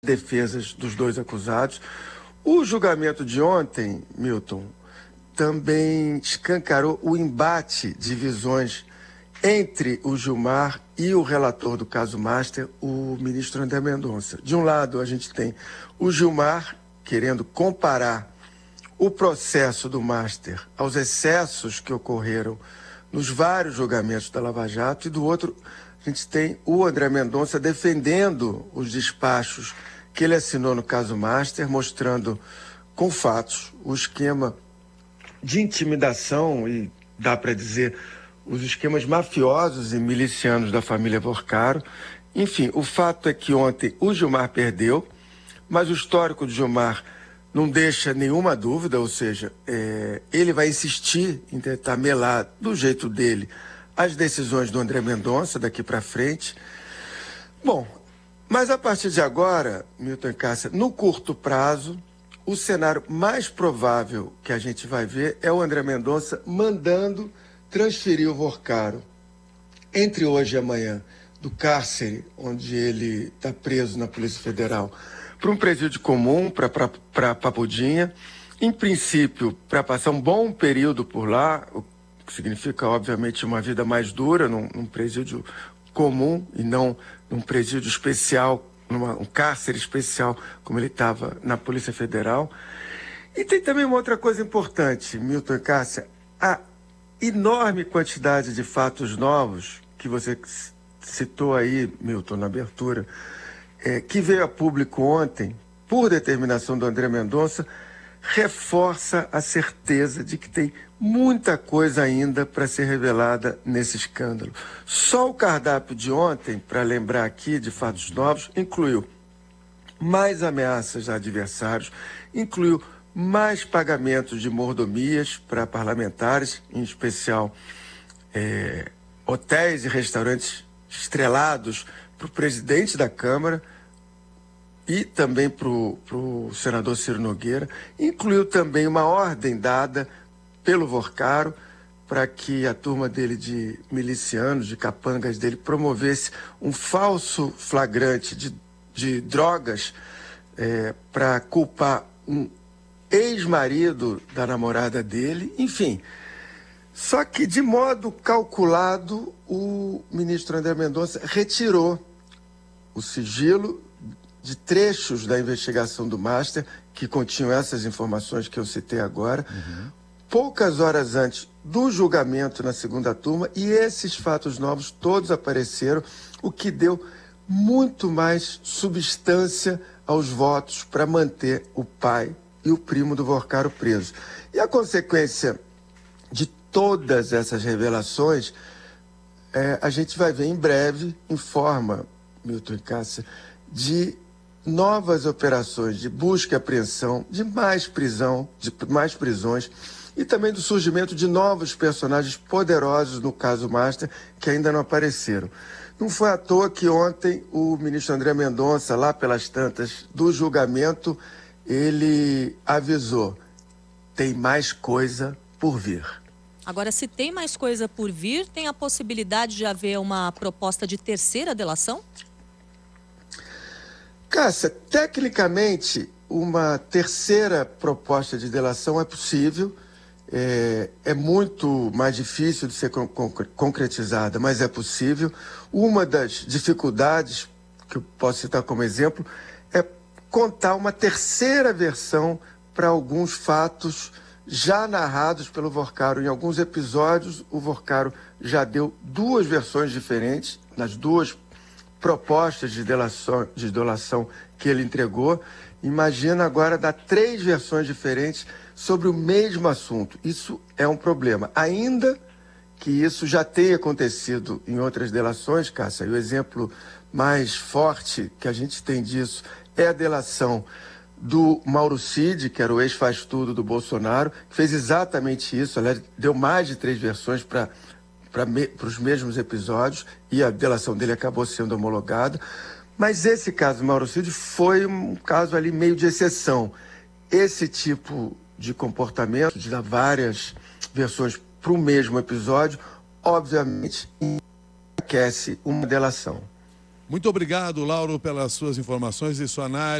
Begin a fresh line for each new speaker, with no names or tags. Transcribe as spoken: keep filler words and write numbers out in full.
defesas dos dois acusados. O julgamento de ontem, Milton, também escancarou o embate de visões entre o Gilmar e o relator do caso Master, o ministro André Mendonça. De um lado, a gente tem o Gilmar querendo comparar o processo do Master aos excessos que ocorreram nos vários julgamentos da Lava Jato, e do outro, a gente tem o André Mendonça defendendo os despachos que ele assinou no caso Master, mostrando com fatos o esquema de intimidação e, dá para dizer, os esquemas mafiosos e milicianos da família Vorcaro. Enfim, o fato é que ontem o Gilmar perdeu, mas o histórico do Gilmar não deixa nenhuma dúvida, ou seja, é, ele vai insistir em tentar melar do jeito dele as decisões do André Mendonça daqui para frente. Bom, mas a partir de agora, Milton e Cássia, no curto prazo, o cenário mais provável que a gente vai ver é o André Mendonça mandando transferir o Vorcaro entre hoje e amanhã do cárcere, onde ele está preso na Polícia Federal, para um presídio comum, para Papudinha, em princípio, para passar um bom período por lá, o que significa, obviamente, uma vida mais dura, num, num presídio comum e não num presídio especial, numa, um cárcere especial, como ele estava na Polícia Federal. E tem também uma outra coisa importante, Milton e Cássia, a enorme quantidade de fatos novos que você citou aí, Milton, na abertura, é, que veio a público ontem, por determinação do André Mendonça, reforça a certeza de que tem muita coisa ainda para ser revelada nesse escândalo. Só o cardápio de ontem, para lembrar aqui de fatos novos, incluiu mais ameaças a adversários, incluiu mais pagamentos de mordomias para parlamentares, em especial é, hotéis e restaurantes estrelados para o presidente da Câmara e também para o senador Ciro Nogueira. Incluiu também uma ordem dada pelo Vorcaro para que a turma dele de milicianos, de capangas dele, promovesse um falso flagrante de, de drogas é, para culpar um ex-marido da namorada dele, enfim. Só que, de modo calculado, o ministro André Mendonça retirou o sigilo de trechos da investigação do Master, que continham essas informações que eu citei agora, uhum. poucas horas antes do julgamento na segunda turma, e esses fatos novos todos apareceram, o que deu muito mais substância aos votos para manter o pai e o primo do Vorcaro preso. E a consequência de todas essas revelações, é, a gente vai ver em breve, em forma, Milton e Cássia, de novas operações de busca e apreensão, de mais prisão, de mais prisões, e também do surgimento de novos personagens poderosos no caso Master, que ainda não apareceram. Não foi à toa que ontem o ministro André Mendonça, lá pelas tantas do julgamento, ele avisou: tem mais coisa por vir.
Agora, se tem mais coisa por vir, tem a possibilidade de haver uma proposta de terceira delação?
Cássia, tecnicamente, uma terceira proposta de delação é possível, é, é muito mais difícil de ser con- concretizada, mas é possível. Uma das dificuldades, que eu posso citar como exemplo, é contar uma terceira versão para alguns fatos já narrados pelo Vorcaro. Em alguns episódios, o Vorcaro já deu duas versões diferentes, nas duas propostas de delação, de delação que ele entregou. Imagina agora dar três versões diferentes sobre o mesmo assunto. Isso é um problema. Ainda que isso já tenha acontecido em outras delações, Cássia, e o exemplo mais forte que a gente tem disso é a delação do Mauro Cid, que era o ex-faz-tudo do Bolsonaro, que fez exatamente isso. Aliás, deu mais de três versões para para me, os mesmos episódios, e a delação dele acabou sendo homologada. Mas esse caso, Mauro Cid, foi um caso ali meio de exceção. Esse tipo de comportamento, de dar várias versões para o mesmo episódio, obviamente, aquece uma delação.
Muito obrigado, Lauro, pelas suas informações e sua análise.